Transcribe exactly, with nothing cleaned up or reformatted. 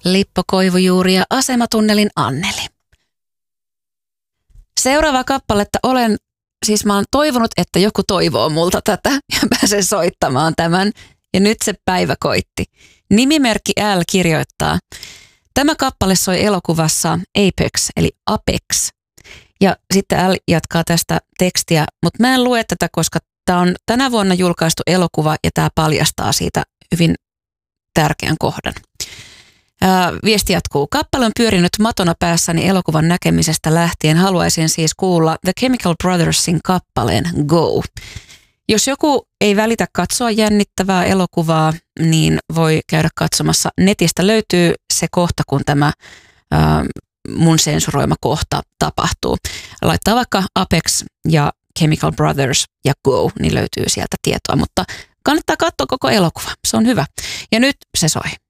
Lippo Koivujuuri ja Asematunnelin Anneli. Seuraava kappaletta olen, siis mä oon toivonut, että joku toivoo multa tätä ja pääsen soittamaan tämän. Ja nyt se päivä koitti. Nimimerkki L kirjoittaa. Tämä kappale soi elokuvassa Apex, eli Apex. Ja sitten L jatkaa tästä tekstiä, mutta mä en lue tätä, koska tämä on tänä vuonna julkaistu elokuva ja tämä paljastaa siitä hyvin tärkeän kohdan. Ää, viesti jatkuu. Kappale on pyörinyt matona päässäni elokuvan näkemisestä lähtien. Haluaisin siis kuulla The Chemical Brothersin kappaleen Go. Jos joku ei välitä katsoa jännittävää elokuvaa, niin voi käydä katsomassa. Netistä löytyy se kohta, kun tämä ää, mun sensuroima kohta tapahtuu. Laittaa vaikka Apex ja Chemical Brothers ja Go, niin löytyy sieltä tietoa, mutta kannattaa katsoa koko elokuva. Se on hyvä. Ja nyt se soi.